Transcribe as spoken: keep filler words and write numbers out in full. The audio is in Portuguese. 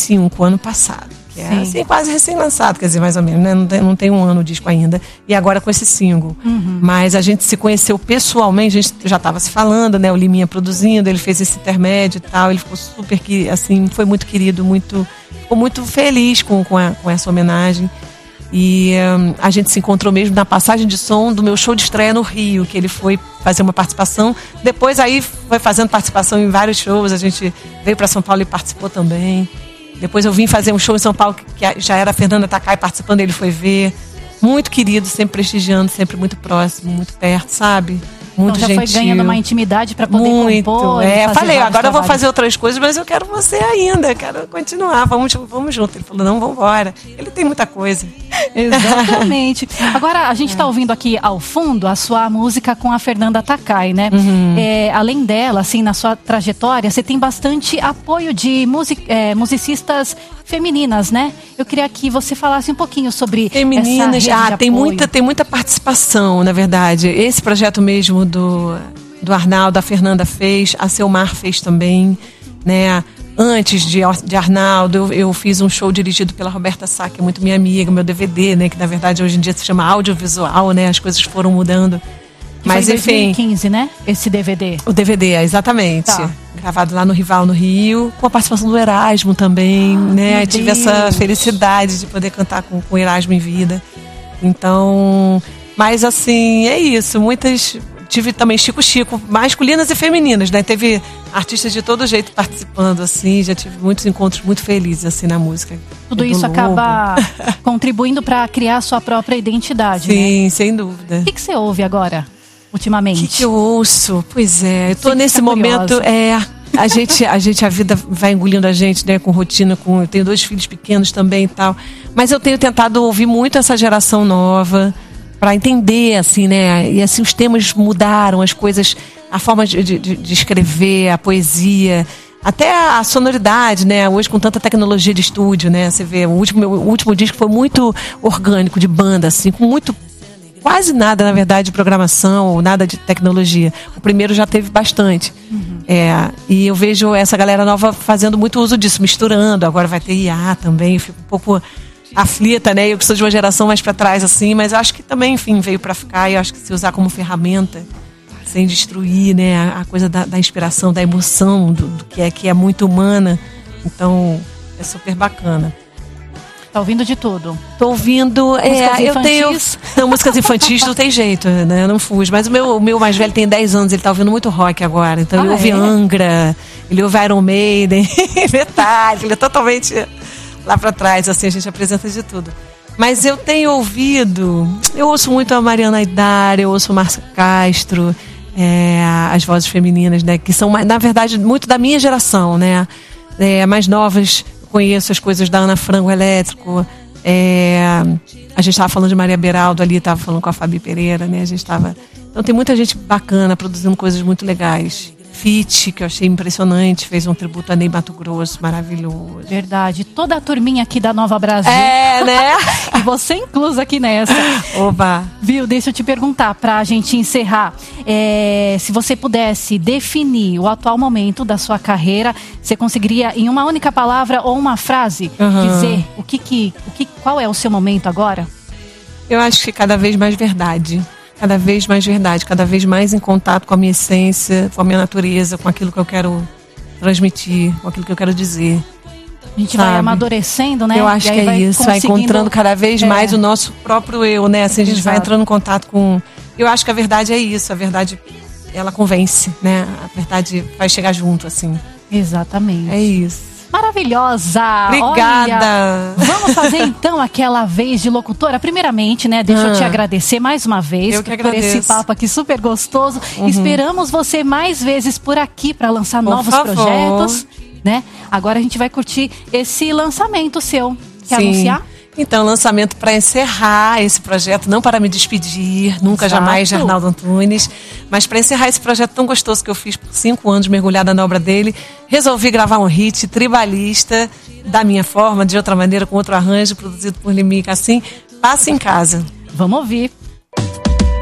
cinco, ano passado. Que é assim, quase recém-lançado, quer dizer, mais ou menos, né? Não tem, não tem um ano o disco ainda. E agora com esse single. Uhum. Mas a gente se conheceu pessoalmente, a gente já estava se falando, né? O Liminha produzindo, ele fez esse intermédio e tal. Ele ficou super, assim, foi muito querido, muito, ficou muito feliz com, com, a, com essa homenagem. E um, a gente se encontrou mesmo na passagem de som do meu show de estreia no Rio, que ele foi fazer uma participação. Depois aí foi fazendo participação em vários shows, a gente veio para São Paulo e participou também. Depois eu vim fazer um show em São Paulo, que já era a Fernanda Takai participando, ele foi ver. Muito querido, sempre prestigiando, sempre muito próximo, muito perto, sabe? Muito então já gentil. Foi ganhando uma intimidade para poder muito, compor. É, falei, agora trabalhos. eu vou fazer outras coisas, mas eu quero você ainda, quero continuar, vamos, vamos junto. Ele falou, não, vamos embora. Ele tem muita coisa. Exatamente. Agora, a gente está ouvindo aqui ao fundo a sua música com a Fernanda Takai, né? Uhum. É, além dela, assim, na sua trajetória, você tem bastante apoio de music, é, musicistas femininas, né? Eu queria que você falasse um pouquinho sobre femininas. essa rede Ah, de tem apoio. muita, tem muita participação, na verdade. Esse projeto mesmo do, do Arnaldo, a Fernanda fez, a Selmar fez também, né? Antes de, de Arnaldo, eu, eu fiz um show dirigido pela Roberta Sá, que é muito minha amiga, meu D V D, né? Que na verdade hoje em dia se chama audiovisual, né? As coisas foram mudando. Que Mas foi em enfim. dois mil e quinze, né? Esse D V D. O D V D, exatamente. Tá. Gravado lá no Rival, no Rio, com a participação do Erasmo também, ah, né? Tive Deus. essa felicidade de poder cantar com, com o Erasmo em vida. Então, mas assim, é isso. Muitas. Tive também Chico Chico, masculinas e femininas, né? Teve artistas de todo jeito participando, assim. Já tive muitos encontros muito felizes, assim, na música. Tudo isso Lobo. Acaba contribuindo para criar a sua própria identidade, Sim, né? sem dúvida. O que, que você ouve agora, ultimamente? O que, que eu ouço? Pois é, eu tô Você nesse momento... É, a gente, a gente, a vida vai engolindo a gente, né? Com rotina, com... Eu tenho dois filhos pequenos também e tal. Mas eu tenho tentado ouvir muito essa geração nova... para entender, assim, né? E assim, os temas mudaram, as coisas, a forma de, de, de escrever, a poesia, até a, a sonoridade, né? Hoje, com tanta tecnologia de estúdio, né? Você vê, o último, o último disco foi muito orgânico, de banda, assim, com muito, quase nada, na verdade, de programação ou nada de tecnologia. O primeiro já teve bastante. Uhum. É, e eu vejo essa galera nova fazendo muito uso disso, misturando. Agora vai ter I A também, eu fico um pouco... aflita, né? Eu preciso de uma geração mais para trás, assim, mas eu acho que também, enfim, veio para ficar. E eu acho que se usar como ferramenta, sem destruir, né? A, a coisa da, da inspiração, da emoção, do, do que é que é muito humana. Então, é super bacana. Tá ouvindo de tudo? Tô ouvindo. Músicas é, eu infantis? tenho. Não, músicas infantis não tem jeito, né? Eu não fujo. Mas o meu, o meu mais velho tem dez anos, ele tá ouvindo muito rock agora. Então, ah, ele ouve é? Angra, ele ouve Iron Maiden, Metallica, ele é totalmente. Lá pra trás, assim, a gente apresenta de tudo. Mas eu tenho ouvido... Eu ouço muito a Mariana Aidar, eu ouço o Márcio Castro, é, as vozes femininas, né? Que são, na verdade, muito da minha geração, né? É, mais novas, conheço as coisas da Ana Frango Elétrico. É, a gente estava falando de Maria Beraldo ali, estava falando com a Fabi Pereira, né? A gente estava... Então tem muita gente bacana, produzindo coisas muito legais. Fit, que eu achei impressionante, fez um tributo a Ney Mato Grosso, maravilhoso. Verdade, toda a turminha aqui da Nova Brasil. É, né? E você inclusa aqui nessa. Oba! Viu, deixa eu te perguntar, pra gente encerrar. É, se você pudesse definir o atual momento da sua carreira, você conseguiria, em uma única palavra ou uma frase, uhum. dizer o que que, o que, qual é o seu momento agora? Eu acho que cada vez mais verdade. Cada vez mais verdade, cada vez mais em contato com a minha essência, com a minha natureza, com aquilo que eu quero transmitir, com aquilo que eu quero dizer. A gente sabe? Vai amadurecendo, né? Eu acho que é isso, vai encontrando cada vez é. mais o nosso próprio eu, né? Assim, a gente Exato. vai entrando em contato com... Eu acho que a verdade é isso, a verdade, ela convence, né? A verdade vai chegar junto, assim. Exatamente. É isso. Maravilhosa! Obrigada! Olha, vamos fazer então aquela vez de locutora. Primeiramente, né, deixa ah, eu te agradecer mais uma vez eu que por agradeço. esse papo aqui super gostoso. Uhum. Esperamos você mais vezes por aqui para lançar por novos favor. projetos, né? Agora a gente vai curtir esse lançamento seu. Quer Sim. anunciar? Então, lançamento para encerrar esse projeto, não para me despedir, nunca, Exato. jamais, de Arnaldo Antunes, mas para encerrar esse projeto tão gostoso que eu fiz por cinco anos, mergulhada na obra dele, resolvi gravar um hit tribalista, da minha forma, de outra maneira, com outro arranjo, produzido por Limica, assim, Passa em Casa. Vamos ouvir.